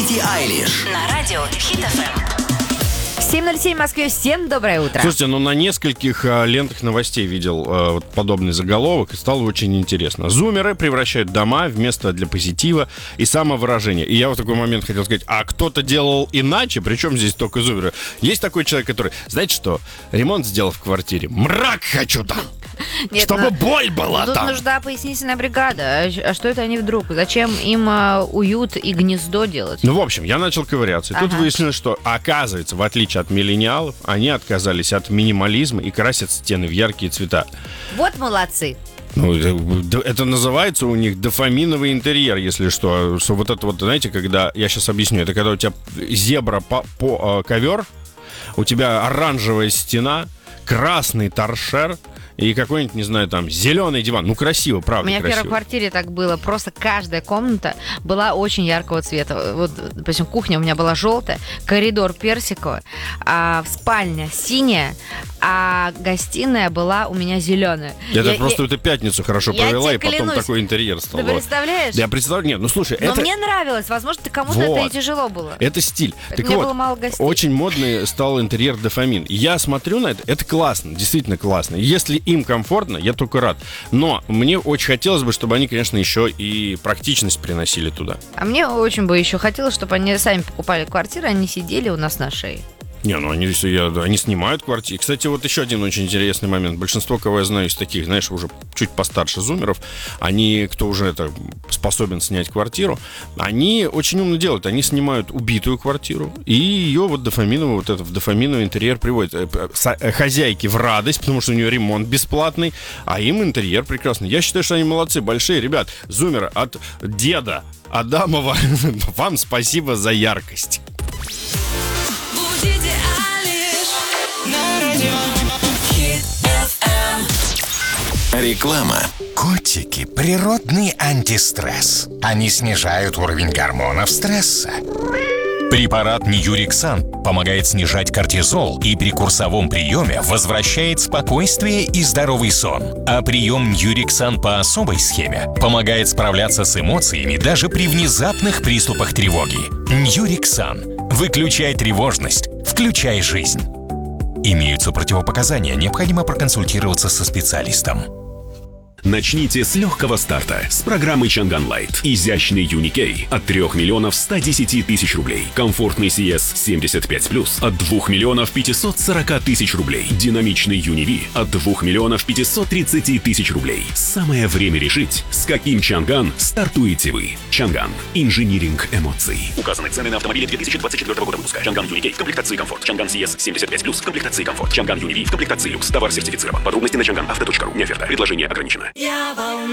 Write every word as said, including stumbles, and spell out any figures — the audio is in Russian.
Билли Айлиш На радио Хит эф эм. семь ноль семь в Москве. Всем доброе утро. Слушайте, ну на нескольких а, лентах новостей видел а, вот подобный заголовок, и стало очень интересно. Зумеры превращают дома в место для позитива и самовыражения. И я в такой момент хотел сказать, а кто-то делал иначе, причем здесь только зумеры. Есть такой человек, который, знаете что, ремонт сделал в квартире, мрак хочу там. Нет, чтобы ну, боль была тут там. нужна пояснительная бригада. А что это они вдруг? Зачем им а, уют и гнездо делать? Ну, в общем, я начал ковыряться. И Ага. тут выяснилось, что, оказывается, в отличие от миллениалов, они отказались от минимализма и красят стены в яркие цвета. Вот молодцы. Ну, это, это называется у них дофаминовый интерьер, если что. Что вот это вот, знаете, когда, я сейчас объясню, это когда у тебя зебра по, по э, ковер, у тебя оранжевая стена, красный торшер и какой-нибудь, не знаю, там, зеленый диван. Ну, красиво, правда, У меня красиво. в первой квартире так было. Просто каждая комната была очень яркого цвета. Вот, допустим, кухня у меня была желтая, коридор персиковый, а спальня синяя, а гостиная была у меня зеленая. Это Я- просто я- эту пятницу хорошо я провела, тебе и потом клянусь. такой интерьер стал. Ты Вот. представляешь? Я представляю, нет, ну слушай, Но это... мне нравилось. Возможно, кому-то Вот. это и тяжело было. Это стиль. Это Так мне вот, было мало гостей. очень модный стал интерьер дофамин. И я смотрю на это, это классно, действительно классно. Если им комфортно, я только рад. Но мне очень хотелось бы, чтобы они, конечно, еще и практичность приносили туда. А мне очень бы еще хотелось, чтобы они сами покупали квартиры, они сидели у нас на шее. Не, ну они, я, они снимают квартиры. Кстати, вот еще один очень интересный момент. Большинство, кого я знаю из таких, знаешь, уже чуть постарше зумеров, они, кто уже это способен снять квартиру, они очень умно делают. Они снимают убитую квартиру, и ее вот дофаминовый, вот этот дофаминовый интерьер приводит э, са- э, хозяйке в радость, потому что у нее ремонт бесплатный, а им интерьер прекрасный. Я считаю, что они молодцы, большие. Ребят, зумеры, от деда Адамова вам спасибо за яркость. Будите Айлиш на радио Хит эф эм. Реклама. Котики – природный антистресс. Они снижают уровень гормонов стресса. Препарат Ньюриксан помогает снижать кортизол и при курсовом приеме возвращает спокойствие и здоровый сон. А прием Ньюриксан по особой схеме помогает справляться с эмоциями даже при внезапных приступах тревоги. Ньюриксан. Выключай тревожность, включай жизнь. Имеются противопоказания, необходимо проконсультироваться со специалистом. Начните с легкого старта с программы Чанган Лайт. Изящный Юникей от трех миллионов ста десяти тысяч рублей. Комфортный си эс семьдесят пять плюс от двух миллионов пятисот сорока тысяч рублей. Динамичный Юниви от двух миллионов пятисот тридцати тысяч рублей. Самое время решить, с каким Чанган стартуете вы. Чанган. Инжиниринг эмоций. Указаны цены на автомобили две тысячи двадцать четвёртого года выпуска. Чанган Юникей в комплектации комфорт. Чанган си эс семьдесят пять плюс в комплектации комфорт. Чанган Юниви в комплектации люкс. Товар сертифицирован. Подробности на чанган авто точка ру. Не оферта. Предложение ограничено. Я волна.